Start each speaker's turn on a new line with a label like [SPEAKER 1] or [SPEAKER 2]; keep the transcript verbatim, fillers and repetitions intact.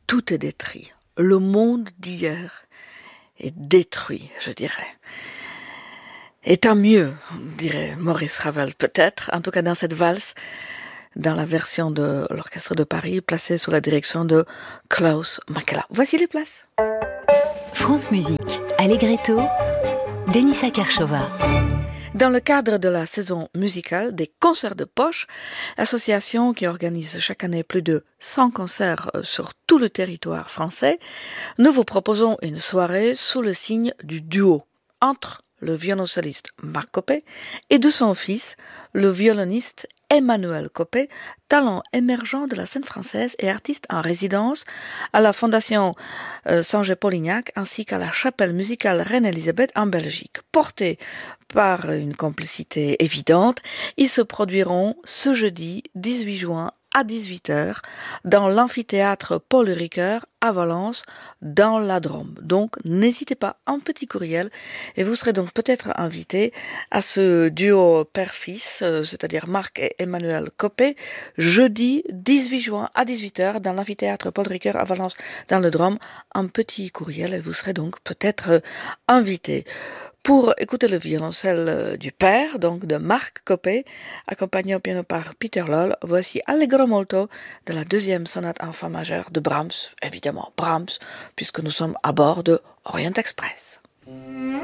[SPEAKER 1] tout est détruit. Le monde d'hier est détruit, je dirais. Et tant mieux, dirait Maurice Ravel, peut-être, en tout cas dans cette valse, dans la version de l'Orchestre de Paris, placée sous la direction de Klaus Makela. Voici les places.
[SPEAKER 2] France Musique, Allegretto, Denisa Kershova.
[SPEAKER 1] Dans le cadre de la saison musicale des concerts de poche, association qui organise chaque année plus de cent concerts sur tout le territoire français, nous vous proposons une soirée sous le signe du duo entre le violoncelliste Marc Coppée et de son fils, le violoniste Emmanuel Coppée, talent émergent de la scène française et artiste en résidence à la Fondation euh, Saint-Paul-Lignac ainsi qu'à la Chapelle musicale Reine-Élisabeth en Belgique. Portés par une complicité évidente, ils se produiront ce jeudi dix-huit juin à dix-huit heures dans l'amphithéâtre Paul Ricoeur à Valence, dans la Drôme. Donc, n'hésitez pas, un petit courriel, et vous serez donc peut-être invité à ce duo père-fils, euh, c'est-à-dire Marc et Emmanuel Coppée, jeudi dix-huit juin à dix-huit heures dans l'amphithéâtre Paul Ricoeur à Valence, dans le Drôme. Un petit courriel, et vous serez donc peut-être euh, invité. Pour écouter le violoncelle du père, donc de Marc Coppée, accompagné au piano par Peter Loll, voici Allegro molto de la deuxième sonate en fa majeur de Brahms, évidemment Brahms, puisque nous sommes à bord de Orient Express.